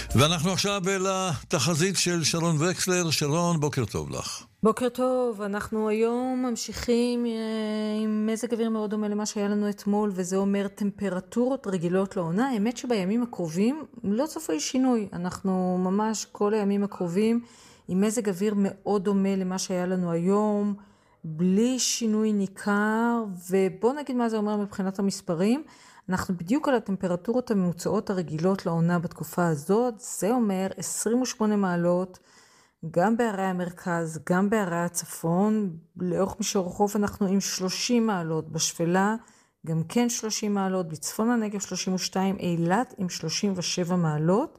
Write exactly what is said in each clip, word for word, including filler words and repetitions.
ואנחנו עכשיו לתחזית של שרון וקסלר. שרון, בוקר טוב לך. בוקר טוב, אנחנו היום ממשיכים עם מזג אוויר מאוד דומה למה שהיה לנו אתמול, וזה אומר טמפרטורות רגילות לעונה. האמת שבימים הקרובים לא צפוי שינוי, אנחנו ממש כל הימים הקרובים עם מזג אוויר מאוד דומה למה שהיה לנו היום, בלי שינוי ניכר, ובוא נגיד מה זה אומר מבחינת המספרים. אנחנו בדיוק על הטמפרטורות הממוצעות הרגילות לעונה בתקופה הזאת, זה אומר עשרים ושמונה מעלות, גם בערי המרכז, גם בערי הצפון, לאורך מישור החוף אנחנו עם שלושים מעלות, בשפלה גם כן שלושים מעלות, בצפון הנגב שלושים ושתיים, אילת עם שלושים ושבע מעלות.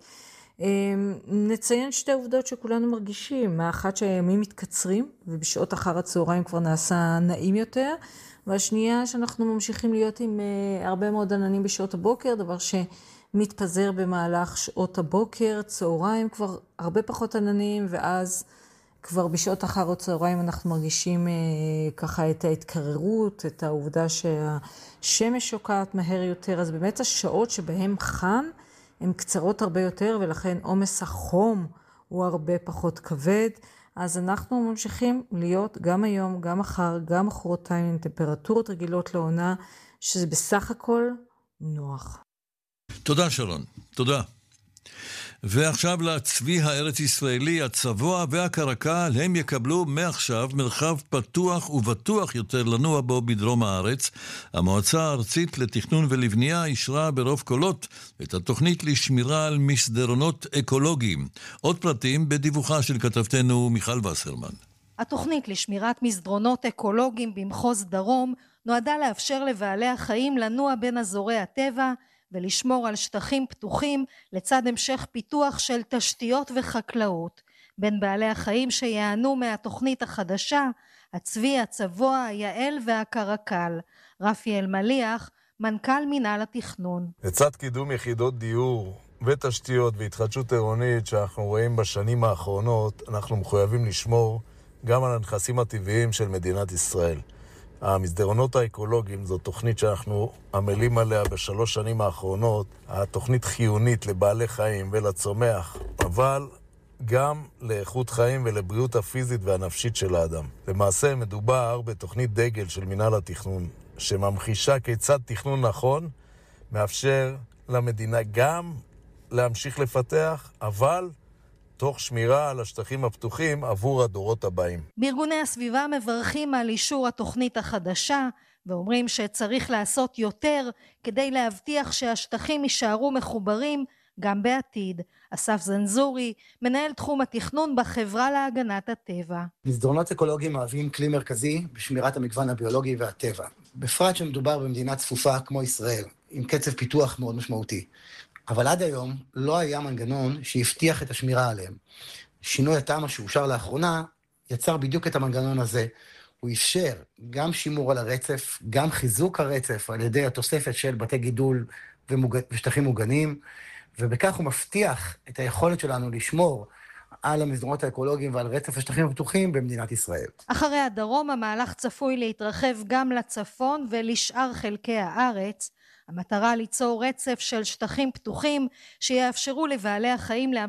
נציין שתי עובדות שכולנו מרגישים, האחת שהימים מתקצרים, ובשעות אחר הצהריים כבר נעשה נעים יותר, והשנייה שאנחנו ממשיכים להיות עם הרבה מאוד עננים בשעות הבוקר, דבר שמתפזר במהלך שעות הבוקר, צהריים כבר הרבה פחות עננים, ואז כבר בשעות אחר הצהריים אנחנו מרגישים ככה את ההתקררות, את העובדה שהשמש שוקעת מהר יותר, אז באמת השעות שבהם חם הן קצרות הרבה יותר, ולכן עומס החום הוא הרבה פחות כבד. אז אנחנו ממשיכים להיות גם היום, גם מחר, גם מחרתיים עם טמפרטורות רגילות לעונה, שזה בסך הכל נוח. תודה שרון, תודה. ועכשיו לצבי הארץ ישראלי, הצבוע והקרקל, הם יקבלו מעכשיו מרחב פתוח ובטוח יותר לנוע בו בדרום הארץ. המועצה הארצית לתכנון ולבנייה אישרה ברוב קולות את התוכנית לשמירה על מסדרונות אקולוגיים. עוד פרטים בדיווחה של כתבתנו מיכל וסרמן. התוכנית לשמירת מסדרונות אקולוגיים במחוז דרום נועדה לאפשר לבעלי החיים לנוע בין אזורי הטבע ולשמור על שטחים פתוחים לצד המשך פיתוח של תשתיות וחקלאות. בין בעלי החיים שיענו מהתוכנית החדשה, הצבי, הצבוע, היעל והקרקל. רפי אלמליח, מנכ"ל מינהל התכנון. לצד קידום יחידות דיור ותשתיות והתחדשות עירונית שאנחנו רואים בשנים האחרונות, אנחנו מחויבים לשמור גם על הנכסים הטבעיים של מדינת ישראל. המסדרונות האקולוגיים זו תוכנית שאנחנו עמלים עליה בשלוש שנים האחרונות. התוכנית חיונית לבעלי חיים ולצומח, אבל גם לאיכות חיים ולבריאות הפיזית והנפשית של האדם. למעשה מדובר בתוכנית דגל של מינהל התכנון, שממחישה כיצד תכנון נכון מאפשר למדינה גם להמשיך לפתח, אבל תוך שמירה על השטחים הפתוחים עבור הדורות הבאים. בארגוני הסביבה מברכים על אישור התוכנית החדשה, ואומרים שצריך לעשות יותר כדי להבטיח שהשטחים יישארו מחוברים גם בעתיד. אסף זנזורי, מנהל תחום התכנון בחברה להגנת הטבע. מסדרונות אקולוגיים מהווים כלי מרכזי בשמירת המגוון הביולוגי והטבע. בפרט שמדובר במדינה צפופה כמו ישראל, עם קצב פיתוח מאוד משמעותי. אבל עד היום לא היה מנגנון שהבטיח את השמירה עליהם. שינוי התמ"א שאושר לאחרונה יצר בדיוק את המנגנון הזה. הוא אפשר גם שימור על הרצף, גם חיזוק הרצף על ידי התוספת של בתי גידול ומוג... ושטחים מוגנים, ובכך הוא מבטיח את היכולת שלנו לשמור על המסדרונות האקולוגיים ועל רצף השטחים הפתוחים במדינת ישראל. אחרי הדרום המהלך צפוי להתרחב גם לצפון ולשאר חלקי הארץ. המטרה ליצור רצף של שטחים פתוחים שיאפשרו לבעלי החיים להמשיך